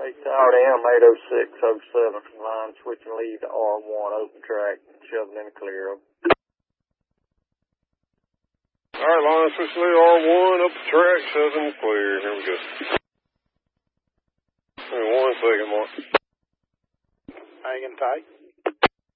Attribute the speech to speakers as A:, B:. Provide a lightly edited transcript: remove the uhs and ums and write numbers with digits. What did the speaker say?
A: RDM 80607 from line, switching lead to R1, open track, shoving in the clear.
B: Alright, line, switching lead R1, up the track, shoving in the clear. Here we go. Hang on 1 second, Mark.
C: Hanging tight.